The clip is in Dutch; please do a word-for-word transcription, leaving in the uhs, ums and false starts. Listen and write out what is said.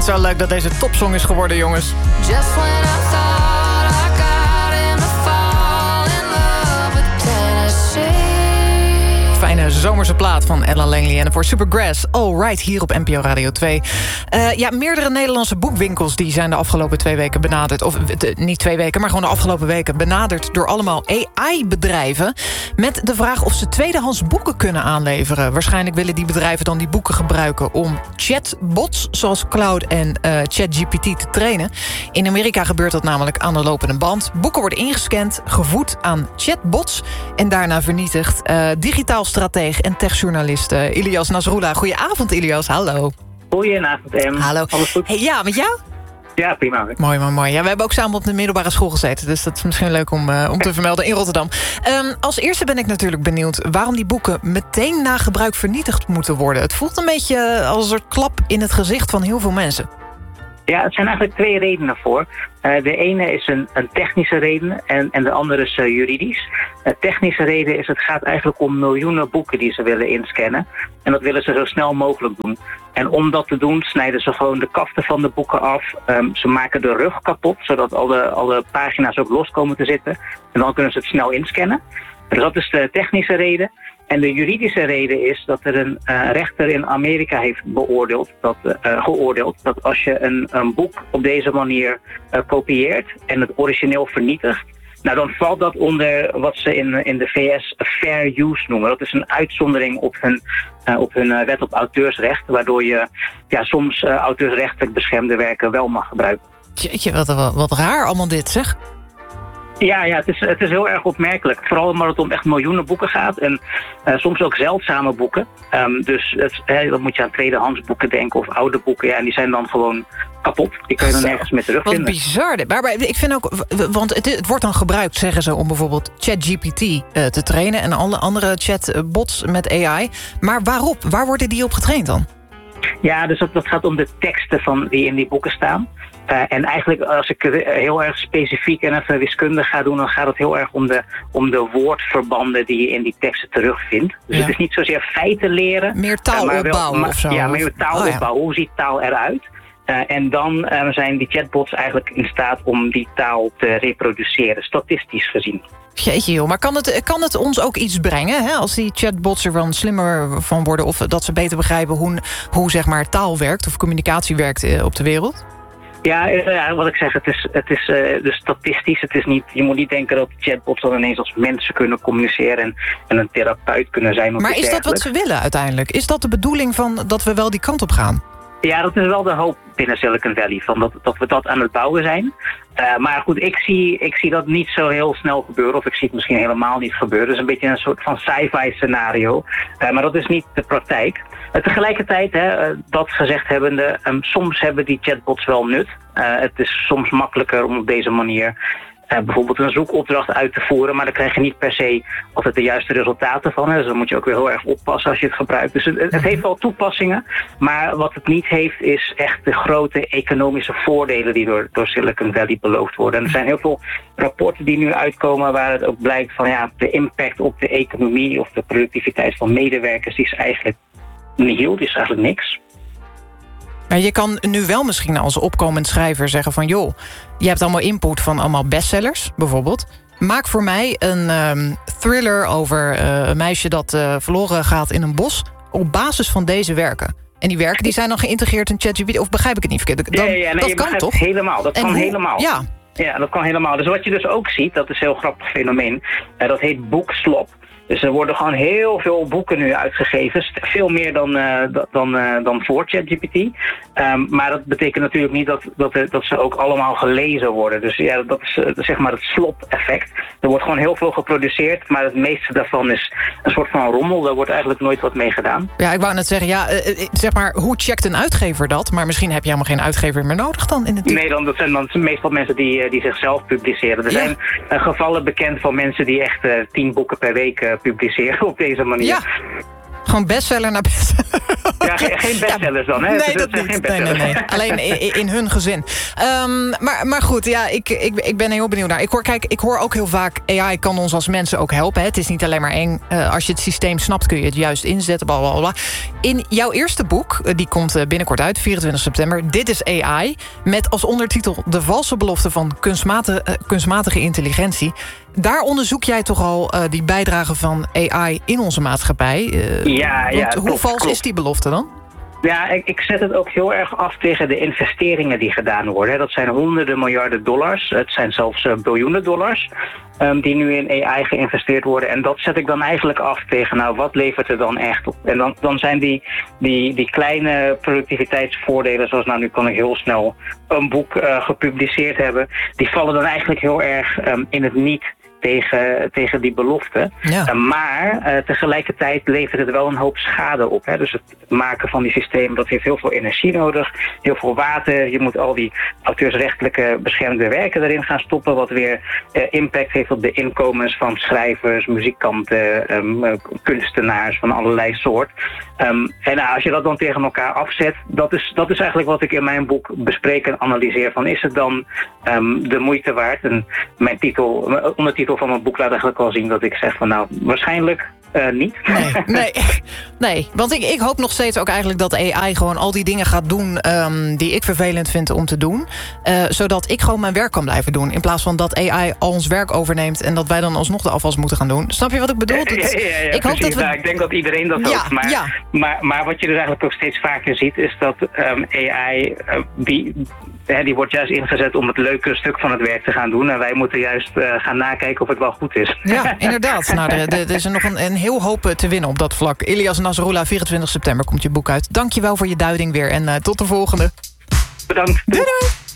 is wel leuk dat deze topsong is geworden, jongens. Just when I thought I got him to fall in love with Tennessee. Fijne zomerse plaat van Ella Langley en voor Supergrass. All Right, hier op N P O Radio twee. Uh, ja, meerdere Nederlandse boekwinkels die zijn de afgelopen twee weken benaderd. Of de, niet twee weken, maar gewoon de afgelopen weken benaderd door allemaal A I-bedrijven. Met de vraag of ze tweedehands boeken kunnen aanleveren. Waarschijnlijk willen die bedrijven dan die boeken gebruiken om chatbots zoals Cloud en uh, ChatGPT te trainen. In Amerika gebeurt dat namelijk aan de lopende band. Boeken worden ingescand, gevoed aan chatbots en daarna vernietigd. Uh, digitaal strateeg en techjournalist uh, Ilias Nasrullah. Goedenavond, Ilias. Hallo. Goedenavond, Em. Hallo. Alles goed? Hey, ja, met jou? Ja, prima. Mooi, mooi, mooi. Ja, we hebben ook samen op de middelbare school gezeten. Dus dat is misschien leuk om, uh, om te vermelden in Rotterdam. Um, als eerste ben ik natuurlijk benieuwd waarom die boeken meteen na gebruik vernietigd moeten worden. Het voelt een beetje als een soort klap in het gezicht van heel veel mensen. Ja, het zijn eigenlijk twee redenen voor. Uh, de ene is een, een technische reden en, en de andere is uh, juridisch. De technische reden is, het gaat eigenlijk om miljoenen boeken die ze willen inscannen. En dat willen ze zo snel mogelijk doen. En om dat te doen snijden ze gewoon de kaften van de boeken af. Um, ze maken de rug kapot, zodat alle, alle pagina's ook los komen te zitten. En dan kunnen ze het snel inscannen. Dus dat is de technische reden. En de juridische reden is dat er een uh, rechter in Amerika heeft beoordeeld, dat, uh, geoordeeld dat als je een, een boek op deze manier uh, kopieert en het origineel vernietigt, nou dan valt dat onder wat ze in, in de V S fair use noemen. Dat is een uitzondering op hun, uh, op hun uh, wet op auteursrecht, waardoor je ja, soms uh, auteursrechtelijk beschermde werken wel mag gebruiken. Jeetje, wat, wat, wat raar allemaal dit, zeg. Ja, ja het, is, het is heel erg opmerkelijk. Vooral omdat het om echt miljoenen boeken gaat. En uh, soms ook zeldzame boeken. Um, dus het, hè, dan moet je aan tweedehands boeken denken of oude boeken. Ja, en die zijn dan gewoon kapot. Die kun je dan nergens meer terugvinden. Wat bizar. Maar, maar ik vind ook, want het, het wordt dan gebruikt, zeggen ze, om bijvoorbeeld ChatGPT uh, te trainen en alle andere chatbots met A I. Maar waarop? Waar worden die op getraind dan? Ja, dus dat, dat gaat om de teksten van die in die boeken staan. Uh, en eigenlijk, als ik heel erg specifiek en even wiskundig ga doen, dan gaat het heel erg om de, om de woordverbanden die je in die teksten terugvindt. Dus ja. Het is niet zozeer feiten leren. Meer taalopbouw uh, of zo? Ja, meer taalopbouw. Oh, ja. Hoe ziet taal eruit? Uh, en dan uh, zijn die chatbots eigenlijk in staat om die taal te reproduceren, statistisch gezien. Jeetje joh, maar kan het, kan het ons ook iets brengen, hè? Als die chatbots er van slimmer van worden, of dat ze beter begrijpen hoe, hoe zeg maar, taal werkt of communicatie werkt uh, op de wereld? Ja, ja, wat ik zeg, het is, het is uh, dus statistisch. Het is niet, je moet niet denken dat chatbots dan ineens als mensen kunnen communiceren en, en een therapeut kunnen zijn. Of maar is dat wat ze willen uiteindelijk? Is dat de bedoeling van dat we wel die kant op gaan? Ja, dat is wel de hoop binnen Silicon Valley, van dat, dat we dat aan het bouwen zijn. Uh, maar goed, ik zie, ik zie dat niet zo heel snel gebeuren, of ik zie het misschien helemaal niet gebeuren. Het is een beetje een soort van sci-fi scenario, uh, maar dat is niet de praktijk. Uh, tegelijkertijd, hè, uh, dat gezegd hebbende, um, soms hebben die chatbots wel nut. Uh, het is soms makkelijker om op deze manier Uh, bijvoorbeeld een zoekopdracht uit te voeren, maar daar krijg je niet per se altijd de juiste resultaten van. Hè. Dus dan moet je ook weer heel erg oppassen als je het gebruikt. Dus het, het heeft wel toepassingen, maar wat het niet heeft is echt de grote economische voordelen die door, door Silicon Valley beloofd worden. En er zijn heel veel rapporten die nu uitkomen waar het ook blijkt van ja, de impact op de economie of de productiviteit van medewerkers die is eigenlijk nihil, die is eigenlijk niks. Maar je kan nu wel misschien als opkomend schrijver zeggen van joh, je hebt allemaal input van allemaal bestsellers bijvoorbeeld. Maak voor mij een um, thriller over uh, een meisje dat uh, verloren gaat in een bos op basis van deze werken. En die werken die zijn dan geïntegreerd in ChatGPT, of begrijp ik het niet verkeerd? Dan, ja, ja, nee, dat kan toch? Helemaal, dat en kan hoe, helemaal. Ja. ja, dat kan helemaal. Dus wat je dus ook ziet, dat is een heel grappig fenomeen, uh, dat heet boekslop. Dus er worden gewoon heel veel boeken nu uitgegeven. Veel meer dan, uh, dan, uh, dan voor ChatGPT. Um, maar dat betekent natuurlijk niet dat, dat, dat ze ook allemaal gelezen worden. Dus ja, dat is uh, zeg maar het slop-effect. Er wordt gewoon heel veel geproduceerd, maar het meeste daarvan is een soort van rommel. Daar wordt eigenlijk nooit wat mee gedaan. Ja, ik wou net zeggen, ja, uh, zeg maar, hoe checkt een uitgever dat? Maar misschien heb je helemaal geen uitgever meer nodig dan in het Nee, dan, dat zijn dan meestal mensen die, die zichzelf publiceren. Er ja. zijn uh, gevallen bekend van mensen die echt uh, tien boeken per week uh, publiceren op deze manier. Ja. Gewoon bestseller naar bestseller. Ja, geen, geen bestsellers dan, hè? Nee, Dus dat zijn niet. geen Nee, nee, bestsellers. nee. Alleen in, in hun gezin. Um, maar, maar goed, ja, ik, ik, ik ben heel benieuwd naar. Ik hoor, kijk, ik hoor ook heel vaak, A I kan ons als mensen ook helpen. Hè. Het is niet alleen maar eng. Uh, als je het systeem snapt, kun je het juist inzetten. Bla, bla, bla. In jouw eerste boek, uh, die komt uh, binnenkort uit, vierentwintig september. Dit is A I. Met als ondertitel De valse belofte van kunstmatige, uh, kunstmatige intelligentie. Daar onderzoek jij toch al uh, die bijdrage van A I in onze maatschappij. Uh, ja, ja. Hoe klopt, vals klopt. is die belofte dan? Ja, ik, ik zet het ook heel erg af tegen de investeringen die gedaan worden. Dat zijn honderden miljarden dollars. Het zijn zelfs uh, biljoenen dollars um, die nu in A I geïnvesteerd worden. En dat zet ik dan eigenlijk af tegen, nou, wat levert er dan echt op? En dan, dan zijn die, die, die kleine productiviteitsvoordelen, zoals nou, nu kan ik heel snel een boek uh, gepubliceerd hebben, die vallen dan eigenlijk heel erg um, in het niet tegen, tegen die belofte. Ja. Uh, maar uh, tegelijkertijd levert het wel een hoop schade op. Hè? Dus het maken van die systemen, dat heeft heel veel energie nodig, heel veel water. Je moet al die auteursrechtelijke beschermde werken erin gaan stoppen, wat weer uh, impact heeft op de inkomens van schrijvers, muzikanten, um, uh, kunstenaars van allerlei soort. Um, en nou, als je dat dan tegen elkaar afzet, dat is, dat is eigenlijk wat ik in mijn boek bespreek en analyseer. Van, is het dan um, de moeite waard? En mijn titel, mijn ondertitel van mijn boek laat eigenlijk wel zien dat ik zeg van, nou, waarschijnlijk uh, niet. Nee, nee, nee. Want ik, ik hoop nog steeds ook eigenlijk dat A I gewoon al die dingen gaat doen um, die ik vervelend vind om te doen. Uh, zodat ik gewoon mijn werk kan blijven doen. In plaats van dat A I al ons werk overneemt en dat wij dan alsnog de afwas moeten gaan doen. Snap je wat ik bedoel? Dat, ja, ja, ja, ik hoop dat we... nou, ik denk dat iedereen dat ja, hoopt. Maar, ja. maar, maar wat je dus eigenlijk ook steeds vaker ziet, is dat um, A I, uh, die, uh, die wordt juist ingezet om het leuke stuk van het werk te gaan doen. En wij moeten juist uh, gaan nakijken of het wel goed is. Ja, inderdaad. Nou, er, er is er nog een, een heel hoop te winnen op dat vlak. Ilias Nasrullah, vierentwintig september komt je boek uit. Dank je wel voor je duiding weer en uh, tot de volgende. Bedankt. Doei doei.